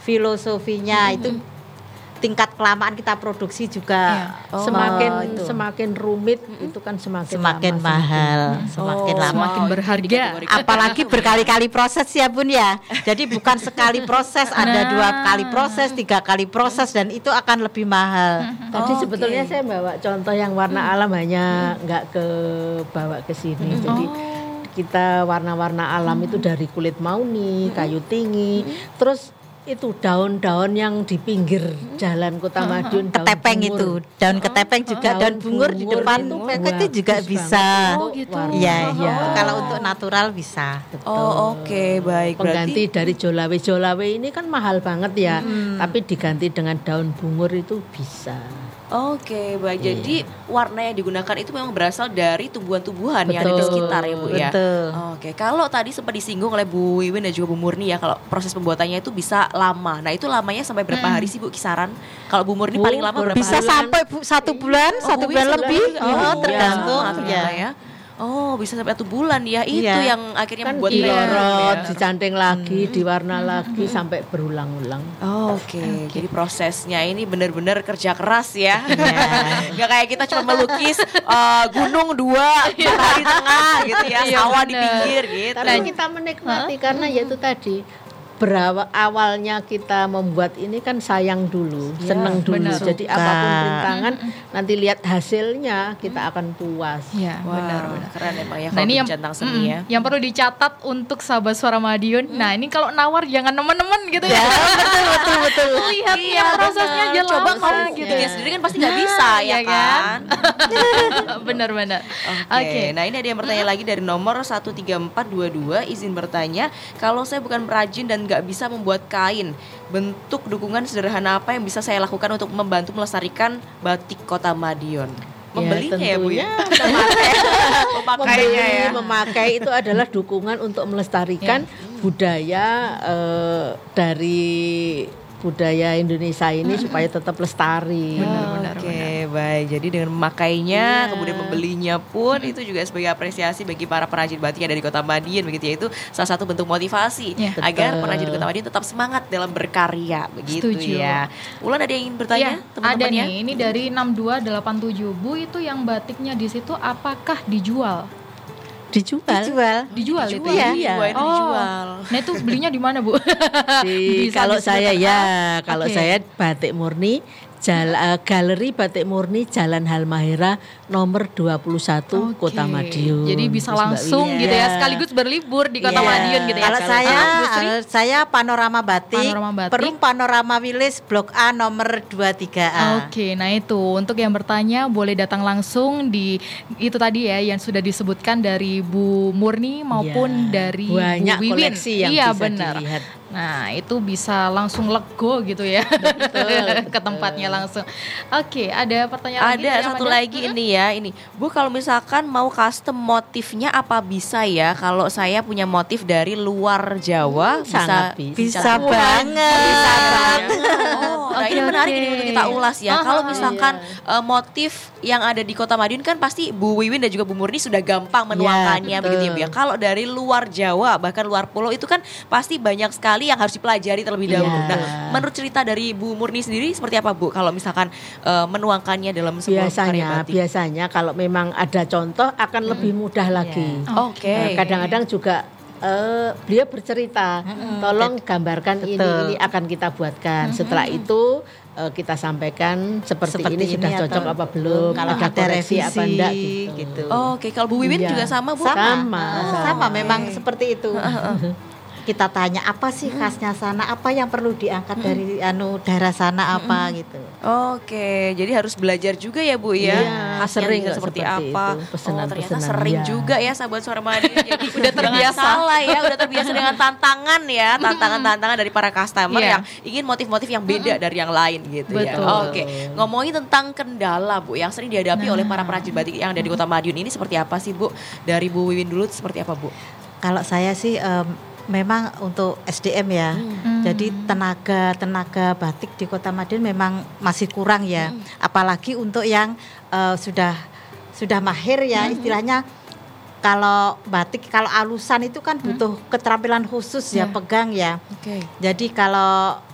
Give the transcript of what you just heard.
filosofinya itu tingkat kelamaan kita produksi juga semakin rumit itu kan semakin mahal, semakin lama, semakin berharga. Apalagi berkali-kali proses ya Bun ya. Jadi bukan sekali proses, ada 2 kali proses, 3 kali proses dan itu akan lebih mahal. Tadi sebetulnya saya bawa contoh yang warna alam hanya nggak bawa ke sini. Jadi kita warna-warna alam itu dari kulit mauni, kayu tinggi, terus itu daun-daun yang di pinggir jalan Kota Madiun, ketepeng itu, daun ketepeng juga, daun bungur di depan itu juga bisa. Iya, kalau untuk natural bisa. Oke, baik. Pengganti dari jolawe ini kan mahal banget ya, tapi diganti dengan daun bungur itu bisa. Oke, baik. Jadi warna yang digunakan itu memang berasal dari tumbuhan-tumbuhan yang ada di sekitar ya Bu ya. Oke, kalau tadi sempat disinggung oleh Bu Wiwin dan juga Bu Murni ya, kalau proses pembuatannya itu bisa lama. Nah itu lamanya sampai berapa hari sih Bu kisaran? Kalau Bu Murni paling lama berapa bisa hari? Sampai 1 bulan, 1 bulan lebih. Tergantung ya. Oh, bisa sampai 1 bulan ya. Itu yang akhirnya kan membuat dilorot, dicanting lagi, diwarna lagi sampai berulang-ulang. Oke. Jadi prosesnya ini benar-benar kerja keras ya. Gak kayak kita cuma melukis gunung 2 di tengah gitu ya, sawah di pinggir gitu. Tapi kita menikmati karena yaitu tadi awalnya kita membuat ini kan sayang dulu, seneng dulu. Benar. Jadi apapun rintangan nanti lihat hasilnya kita akan puas. Ya, benar. Keren emang ya kalau centang seni ya. Yang perlu dicatat untuk sahabat Suara Madiun. Nah, ini kalau nawar jangan nemen-nemen gitu ya. Betul. Lihat prosesnya aja coba kamu gitu bikin sendiri kan pasti nggak bisa ya kan. Benar. Oke. Nah, ini ada yang bertanya lagi dari nomor 13422, izin bertanya, kalau saya bukan perajin dan nggak bisa membuat kain, bentuk dukungan sederhana apa yang bisa saya lakukan untuk membantu melestarikan batik Kota Madiun? Membelinya ya Bu ya? Memakai itu adalah dukungan untuk melestarikan budaya dari budaya Indonesia ini supaya tetap lestari. Benar. Baik. Jadi dengan memakainya, kemudian membelinya pun itu juga sebagai apresiasi bagi para perajin batik yang ada di Kota Madiun, begitu ya. Itu salah satu bentuk motivasi agar perajin Kota Madiun tetap semangat dalam berkarya, begitu. Setuju. Ya. Ulan ada yang ingin bertanya, teman-temannya? Ada nih, ini dari 6287 Bu, itu yang batiknya di situ apakah dijual? Dijual itu ya. Dijual. Nah itu belinya di mana Bu? Kalau saya batik murni Galeri Batik Murni Jalan Halmahera nomor 21 Kota Madiun. Jadi bisa langsung gitu ya, sekaligus berlibur di Kota Madiun gitu ya. Kalau saya Panorama Batik, Perum Panorama Wilis Blok A nomor 23A. Oke, nah itu untuk yang bertanya boleh datang langsung di itu tadi ya yang sudah disebutkan dari Bu Murni maupun dari banyak Bu Wiwin. Koleksi yang bisa dilihat. Nah itu bisa langsung lego gitu ya. Betul. Ke tempatnya langsung. Oke, ada pertanyaan lagi? Ada satu lagi ini ya. Ini Bu, kalau misalkan mau custom motifnya apa bisa ya? Kalau saya punya motif dari luar Jawa, bisa banget. Nah ini menarik ini untuk kita ulas ya. Kalau misalkan motif yang ada di Kota Madiun kan pasti Bu Wiwin dan juga Bu Murni sudah gampang menuangkannya begitu ya Bu ya. Kalau dari luar Jawa bahkan luar pulau itu kan pasti banyak sekali yang harus dipelajari terlebih dahulu. Nah, menurut cerita dari Bu Murni sendiri seperti apa Bu kalau misalkan menuangkannya dalam sebuah karya batik? Biasanya kalau memang ada contoh akan lebih mudah lagi. Oke. Kadang-kadang juga beliau bercerita, tolong gambarkan ini akan kita buatkan. Setelah itu kita sampaikan seperti ini sudah cocok apa belum, kalau ada koreksi apa enggak gitu. Oke, kalau Bu Wiwin juga sama Bu? Sama, memang seperti itu. Kita tanya apa sih khasnya sana, apa yang perlu diangkat dari daerah sana apa gitu. Oke, jadi harus belajar juga ya Bu ya. Sering seperti apa. Ternyata sering ya. juga ya sahabat Suara Madiun. Jadi udah terbiasa lah ya, udah terbiasa dengan tantangan ya, tantangan dari para customer yang ingin motif-motif yang beda dari yang lain gitu. Betul. Ya. Oke, ngomongin tentang kendala Bu yang sering dihadapi oleh para perajin batik yang ada di Kota Madiun ini seperti apa sih Bu? Dari Bu Wiwin dulu seperti apa Bu? Kalau saya sih memang untuk SDM ya, jadi tenaga batik di Kota Madiun memang masih kurang ya, apalagi untuk yang sudah mahir ya istilahnya. Kalau batik, kalau alusan itu kan butuh keterampilan khusus ya, pegang ya. Jadi kalau